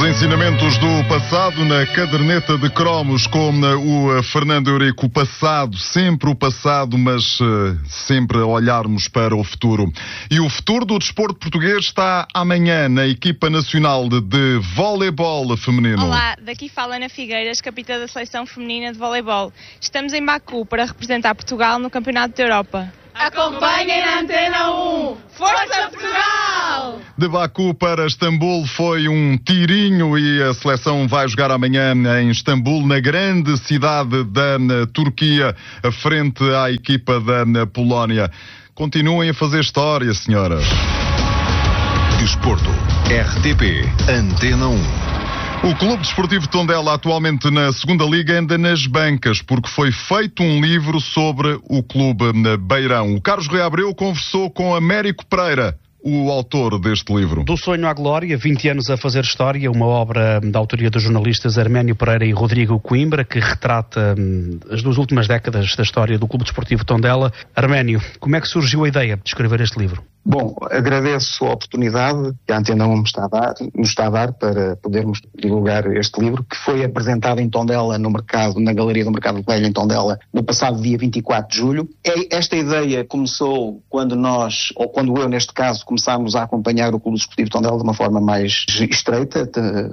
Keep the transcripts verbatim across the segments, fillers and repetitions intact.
ensinamentos do passado na caderneta de cromos com o Fernando Eurico. O passado, sempre o passado, mas uh, sempre a olharmos para o futuro. E o futuro do desporto português está amanhã na equipa nacional de, de voleibol feminino. Olá, daqui fala Ana Figueiras, capitã da seleção feminina de voleibol. Estamos em Baku para representar Portugal no Campeonato da Europa. Acompanhem na Antena um! Força Portugal! De Baku para Istambul foi um tirinho e a seleção vai jogar amanhã em Istambul, na grande cidade da Turquia, frente à equipa da Polónia. Continuem a fazer história, senhoras. Desporto, R T P, Antena um. O Clube Desportivo Tondela, atualmente na segunda Liga, anda nas bancas, porque foi feito um livro sobre o Clube Beirão. O Carlos Rui Abreu conversou com Américo Pereira, o autor deste livro. Do sonho à glória, vinte anos a fazer história, uma obra da autoria dos jornalistas Arménio Pereira e Rodrigo Coimbra, que retrata hum, as duas últimas décadas da história do Clube Desportivo Tondela. Arménio, como é que surgiu a ideia de escrever este livro? Bom, agradeço a oportunidade que a Antena um nos está a dar, nos está a dar para podermos divulgar este livro, que foi apresentado em Tondela no mercado, na Galeria do Mercado Velho em Tondela, no passado dia vinte e quatro de julho. Esta ideia começou quando nós, ou quando eu neste caso, começámos a acompanhar o Clube Desportivo Tondela de uma forma mais estreita,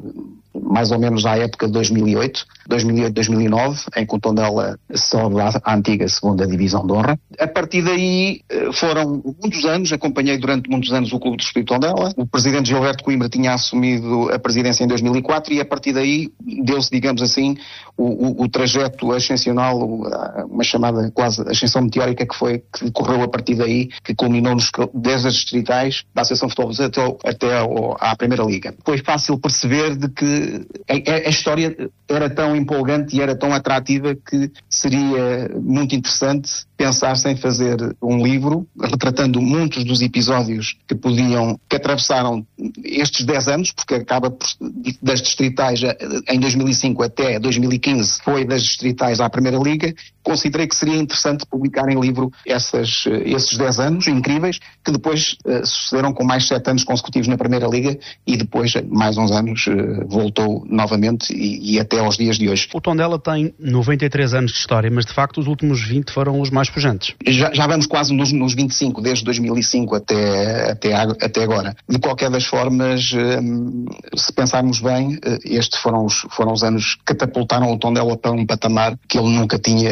mais ou menos à época de dois mil e oito, dois mil e oito, dois mil e nove, em que o Tondela sobe à antiga segunda divisão de honra. A partir daí foram muitos anos, acompanhei durante muitos anos o Clube Desportivo Tondela. O presidente Gilberto Coimbra tinha assumido a presidência em dois mil e quatro e a partir daí deu-se, digamos assim, o, o, o trajeto ascensional, uma chamada quase ascensão meteórica que foi, que decorreu a partir daí, que culminou nos, desde as distritais da Associação de Futebol até, até ao, à Primeira Liga. Foi fácil perceber de que a, a história era tão empolgante e era tão atrativa que seria muito interessante pensar-se em fazer um livro retratando muitos dos episódios que podiam, que atravessaram estes dez anos, porque acaba por, das distritais em dois mil e cinco até dois mil e quinze, foi das distritais à Primeira Liga. Considerei que seria interessante publicar em livro essas, esses dez anos incríveis, que depois uh, sucederam com mais sete anos consecutivos na Primeira Liga e depois mais uns anos uh, voltou novamente e, e até aos dias de hoje. O Tondela tem noventa e três anos de história, mas de facto os últimos vinte foram os mais pujantes. Já, já vamos quase nos, nos vinte e cinco, desde dois mil e cinco até, até, até agora. De qualquer das formas, um, se pensarmos bem, estes foram os, foram os anos que catapultaram o Tondela para um patamar que ele nunca tinha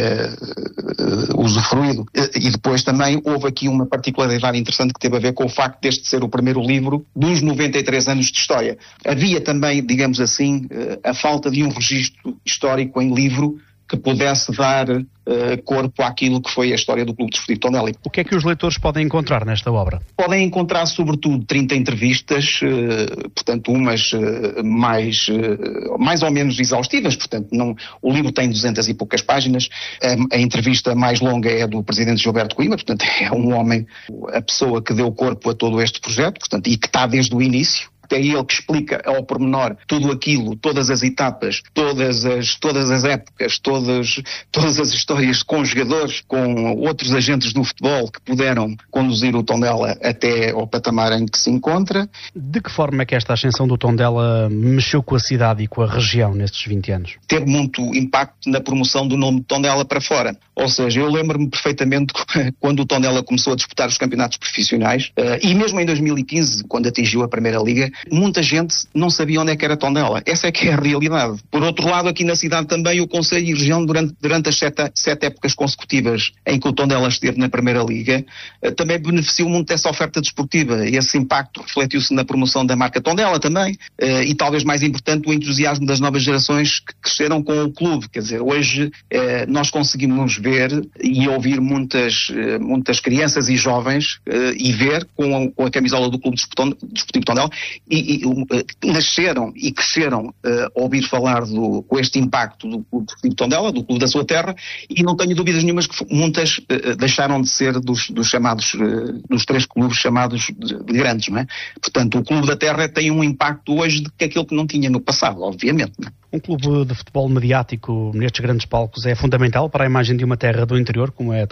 uh, usufruído. E depois também houve aqui uma particularidade interessante que teve a ver com o facto deste ser o primeiro livro dos noventa e três anos de história. Havia também, digamos assim, uh, a falta de um registro histórico em livro que pudesse dar uh, corpo àquilo que foi a história do Clube Desportivo Tondela. O que é que os leitores podem encontrar nesta obra? Podem encontrar, sobretudo, trinta entrevistas, uh, portanto, umas uh, mais, uh, mais ou menos exaustivas, portanto, não, o livro tem duzentas e poucas páginas, a, a entrevista mais longa é do presidente Gilberto Coimbra, portanto, é um homem, a pessoa que deu corpo a todo este projeto, portanto, e que está desde o início. É ele que explica ao pormenor tudo aquilo, todas as etapas, todas as, todas as épocas, todas, todas as histórias com jogadores, com outros agentes do futebol que puderam conduzir o Tondela até ao patamar em que se encontra. De que forma é que esta ascensão do Tondela mexeu com a cidade e com a região nestes vinte anos? Teve muito impacto na promoção do nome de Tondela para fora. Ou seja, eu lembro-me perfeitamente quando o Tondela começou a disputar os campeonatos profissionais e mesmo em dois mil e quinze, quando atingiu a Primeira Liga, muita gente não sabia onde é que era Tondela. Essa é que é a realidade. Por outro lado, aqui na cidade também, o Conselho e a região, durante, durante as sete, sete épocas consecutivas em que o Tondela esteve na Primeira Liga, também beneficiou muito dessa oferta desportiva. Esse impacto refletiu-se na promoção da marca Tondela também, e talvez mais importante, o entusiasmo das novas gerações que cresceram com o clube. Quer dizer, hoje nós conseguimos ver e ouvir muitas, muitas crianças e jovens e ver com a, com a camisola do Clube Desportivo Tondela e, e uh, nasceram e cresceram uh, a ouvir falar do, com este impacto do Clube Desportivo Tondela, do clube da sua terra, e não tenho dúvidas nenhumas que muitas uh, deixaram de ser dos, dos chamados, uh, dos três clubes chamados de, de grandes, não é? Portanto, o clube da terra tem um impacto hoje de que aquilo que não tinha no passado, obviamente, não é? Um clube de futebol mediático nestes grandes palcos é fundamental para a imagem de uma terra do interior, como é a Tondela?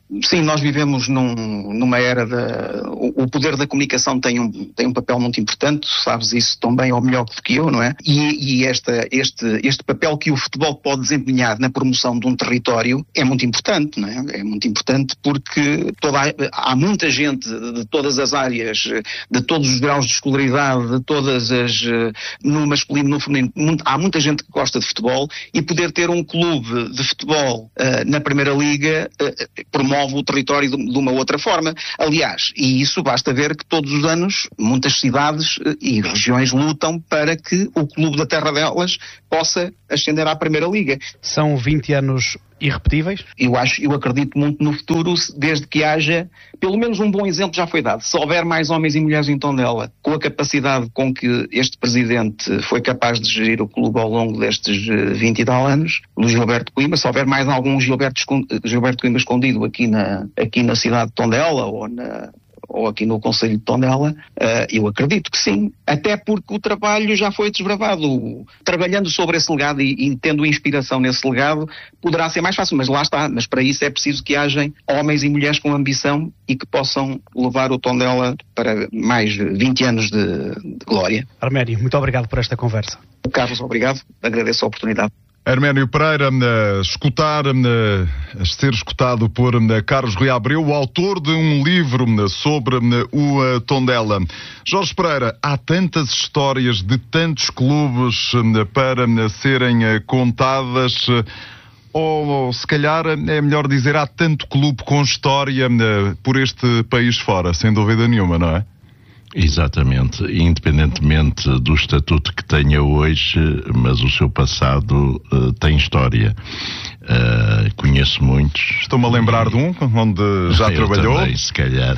Sim, nós vivemos num, numa era da... O, o poder da comunicação tem um, tem um papel muito importante, sabes isso tão bem ou melhor do que eu, não é? E, e esta, este, este papel que o futebol pode desempenhar na promoção de um território é muito importante, não é? É muito importante porque toda a, há muita gente de todas as áreas, de todos os graus de escolaridade, de todas as... no masculino, no feminino, muito, há muita gente que gosta de futebol e poder ter um clube de futebol uh, na Primeira Liga uh, promove o território de, de uma outra forma. Aliás, e isso basta ver que todos os anos muitas cidades e regiões lutam para que o clube da terra delas possa ascender à Primeira Liga. São vinte anos irrepetíveis? Eu acho, eu acredito muito no futuro, desde que haja, pelo menos um bom exemplo já foi dado. Se houver mais homens e mulheres em Tondela, com a capacidade com que este presidente foi capaz de gerir o clube ao longo destes vinte e tal anos, Luís Gilberto Coimbra, se houver mais algum Gilberto, Gilberto Coimbra escondido aqui na, aqui na cidade de Tondela ou na... ou aqui no Concelho de Tondela, uh, eu acredito que sim, até porque o trabalho já foi desbravado. Trabalhando sobre esse legado e, e tendo inspiração nesse legado, poderá ser mais fácil, mas lá está. Mas para isso é preciso que haja homens e mulheres com ambição e que possam levar o Tondela para mais vinte anos de, de glória. Arménio, muito obrigado por esta conversa. Carlos, obrigado. Agradeço a oportunidade. Arménio Pereira, uh, escutar, uh, a ser escutado por uh, Carlos Rui Abreu, o autor de um livro uh, sobre uh, o uh, Tondela. Jorge Pereira, há tantas histórias de tantos clubes uh, para uh, serem uh, contadas, uh, ou, ou se calhar é melhor dizer há tanto clube com história uh, por este país fora, sem dúvida nenhuma, não é? Exatamente, independentemente do estatuto que tenha hoje, mas o seu passado uh, tem história. Uh, conheço muitos. Estou-me a lembrar de um onde já eu trabalhou. Também, se calhar.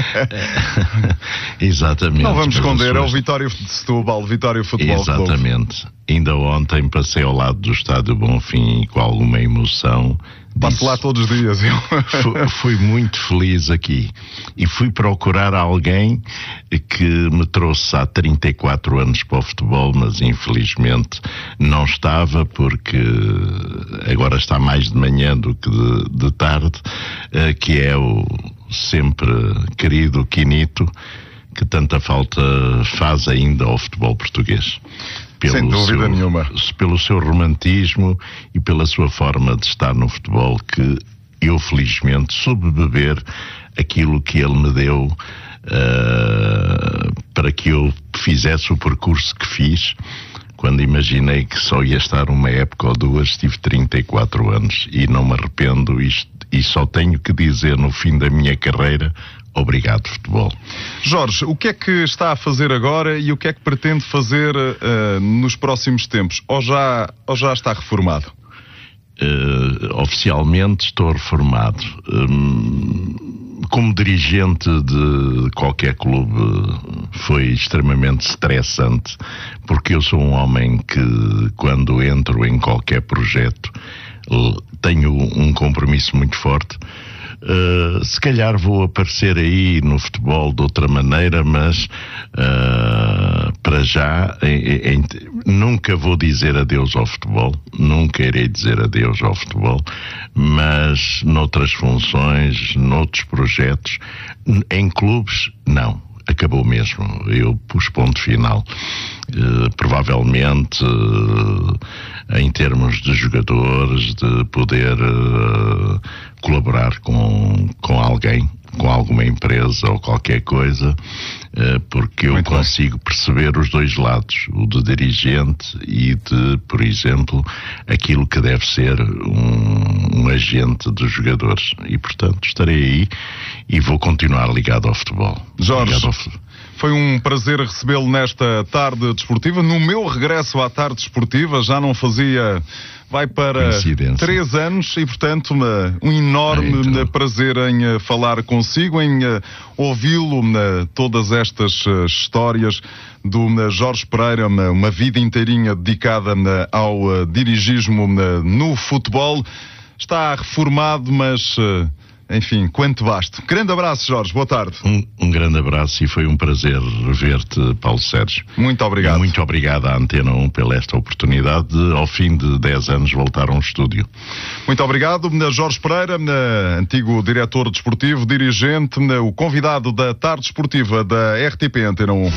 Exatamente. Não vamos esconder, suas... é o Vitória de Setúbal, Vitória Futebol Clube. Exatamente. Ainda ontem passei ao lado do Estádio Bonfim com alguma emoção. Passo Disse, lá todos os dias. Eu. Fui, fui muito feliz aqui. E fui procurar alguém que me trouxe há trinta e quatro anos para o futebol, mas infelizmente não estava, porque agora está mais de manhã do que de, de tarde, que é o sempre querido Quinito, que tanta falta faz ainda ao futebol português. Pelo Sem dúvida seu, nenhuma. Pelo seu romantismo e pela sua forma de estar no futebol, que eu felizmente soube beber aquilo que ele me deu uh, para que eu fizesse o percurso que fiz. Quando imaginei que só ia estar uma época ou duas, tive trinta e quatro anos e não me arrependo, isto, e só tenho que dizer no fim da minha carreira: obrigado, futebol. Jorge, o que é que está a fazer agora e o que é que pretende fazer uh, nos próximos tempos? Ou já, ou já está reformado? Uh, oficialmente estou reformado. Um, como dirigente de qualquer clube foi extremamente estressante, porque eu sou um homem que, quando entro em qualquer projeto, tenho um compromisso muito forte. Uh, se calhar vou aparecer aí no futebol de outra maneira, mas uh, para já em, em, nunca vou dizer adeus ao futebol, nunca irei dizer adeus ao futebol, mas noutras funções, noutros projetos, em clubes, não. Acabou mesmo, eu pus ponto final. Uh, provavelmente uh, em termos de jogadores, de poder uh, colaborar com, com alguém, com alguma empresa ou qualquer coisa, uh, porque eu Muito consigo bem. perceber os dois lados, o de dirigente e de, por exemplo, aquilo que deve ser um, um agente dos jogadores, e portanto estarei aí e vou continuar ligado ao futebol. Jorge, ligado ao futebol. Foi um prazer recebê-lo nesta tarde desportiva. No meu regresso à tarde desportiva, já não fazia... Vai para três anos e, portanto, uma, um enorme é, então. prazer em uh, falar consigo, em uh, ouvi-lo, uh, todas estas uh, histórias do uh, Jorge Pereira, uma, uma vida inteirinha dedicada uh, ao uh, dirigismo uh, no futebol. Está reformado, mas... Uh, enfim, quanto basto. Grande abraço, Jorge, boa tarde. Um, um grande abraço e foi um prazer ver-te, Paulo Sérgio. Muito obrigado. E muito obrigado à Antena um pela esta oportunidade de, ao fim de dez anos, voltar a um estúdio. Muito obrigado, Jorge Pereira, antigo diretor desportivo, dirigente, o convidado da tarde esportiva da R T P Antena um.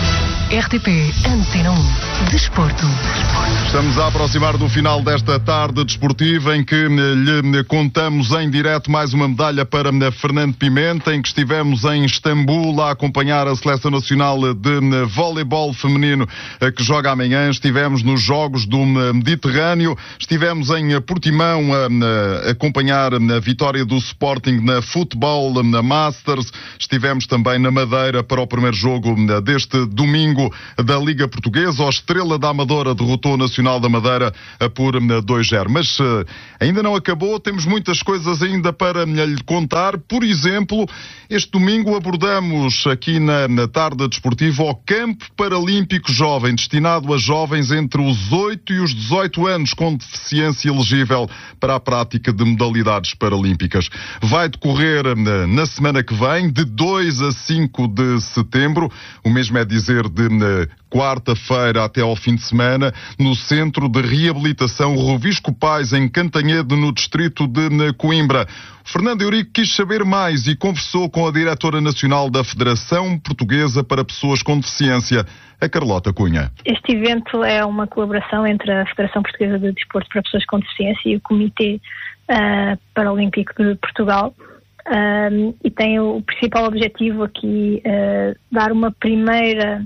R T P Antena um. Desporto. Estamos a aproximar do final desta tarde desportiva em que lhe contamos em direto mais uma medalha para Fernando Pimenta, em que estivemos em Istambul a acompanhar a Seleção Nacional de Voleibol Feminino que joga amanhã. Estivemos nos Jogos do Mediterrâneo, estivemos em Portimão a acompanhar a vitória do Sporting na Futebol, na Masters. Estivemos também na Madeira para o primeiro jogo deste domingo da Liga Portuguesa. O Estrela da Amadora derrotou o Nacional da Madeira por dois a zero. Mas uh, ainda não acabou, temos muitas coisas ainda para lhe contar. Por exemplo, este domingo abordamos aqui na, na tarde desportiva o Campo Paralímpico Jovem, destinado a jovens entre os oito e os dezoito anos com deficiência elegível para a prática de modalidades paralímpicas. Vai decorrer uh, na semana que vem, de dois a cinco de setembro, o mesmo é dizer de uh, quarta-feira até ao fim de semana, no Centro de Reabilitação Rovisco Pais, em Cantanhede, no distrito de Coimbra. Fernando Eurico quis saber mais e conversou com a diretora nacional da Federação Portuguesa para Pessoas com Deficiência, a Carlota Cunha. Este evento é uma colaboração entre a Federação Portuguesa de Desporto para Pessoas com Deficiência e o Comitê uh, Paralímpico de Portugal. Uh, e tem o principal objetivo aqui uh, dar uma primeira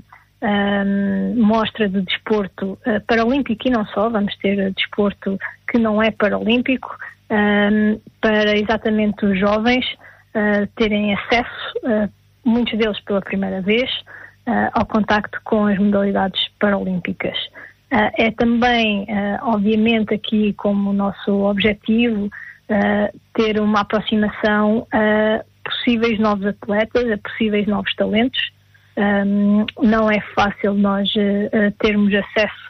Um, mostra de desporto uh, paralímpico e não só, vamos ter uh, desporto que não é paralímpico, um, para exatamente os jovens uh, terem acesso, uh, muitos deles pela primeira vez, uh, ao contacto com as modalidades paralímpicas. Uh, é também, uh, obviamente, aqui como nosso objetivo, uh, ter uma aproximação a possíveis novos atletas, a possíveis novos talentos. Um, não é fácil nós uh, termos acesso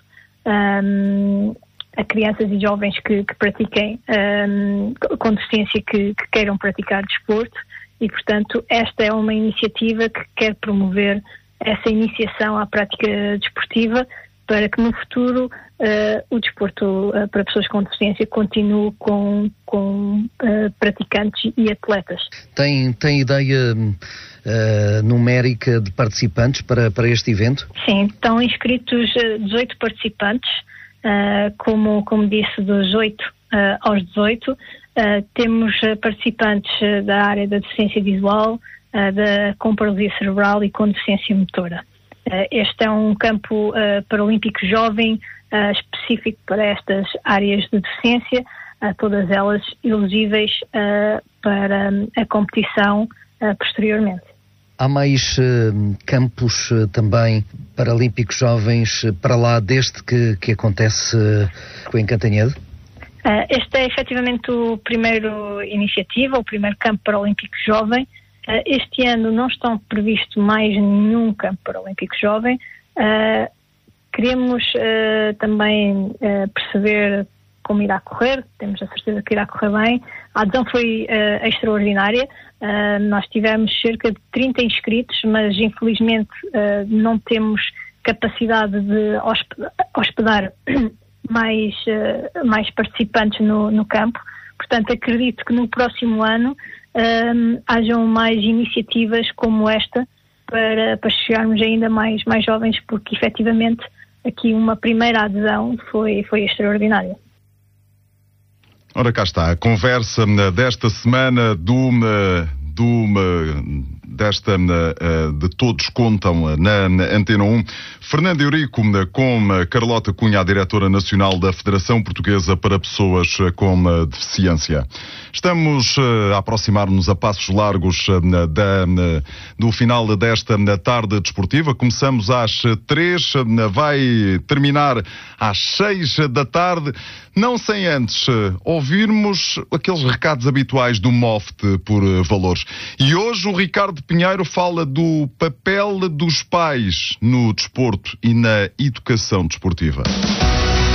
um, a crianças e jovens que, que pratiquem um, com deficiência, que, que queiram praticar desporto, e portanto esta é uma iniciativa que quer promover essa iniciação à prática desportiva para que no futuro uh, o desporto uh, para pessoas com deficiência continue com, com uh, praticantes e atletas. Tem, tem ideia uh, numérica de participantes para, para este evento? Sim, estão inscritos uh, dezoito participantes, uh, como, como disse, dos oito uh, aos dezoito. Uh, temos uh, participantes uh, da área da deficiência visual, uh, da, com paralisia cerebral e com deficiência motora. Uh, este é um campo uh, paralímpico jovem uh, específico para estas áreas de deficiência, uh, todas elas elegíveis uh, para a competição uh, posteriormente. Há mais uh, campos uh, também paralímpicos jovens uh, para lá deste que, que acontece uh, em Cantanhede? Uh, este é efetivamente o primeiro iniciativa, o primeiro campo paralímpico jovem. Uh, este ano não estão previsto mais nenhum campo paralímpico jovem. Uh, queremos uh, também uh, perceber como irá correr, temos a certeza que irá correr bem. A adesão foi uh, extraordinária. Uh, nós tivemos cerca de trinta inscritos, mas infelizmente uh, não temos capacidade de hospedar, hospedar mais, uh, mais participantes no, no campo. Portanto, acredito que no próximo ano um, hajam mais iniciativas como esta para, para chegarmos ainda mais, mais jovens, porque efetivamente aqui uma primeira adesão foi, foi extraordinária. Ora, cá está a conversa desta semana do, do desta de Todos Contam na, na Antena um. Fernando Eurico com Carlota Cunha, a diretora nacional da Federação Portuguesa para Pessoas com Deficiência. Estamos a aproximar-nos a passos largos da, do final desta tarde desportiva. Começamos às três, vai terminar às seis da tarde, não sem antes ouvirmos aqueles recados habituais do M O F T por valores. E hoje o Ricardo Pinheiro fala do papel dos pais no desporto e na educação desportiva.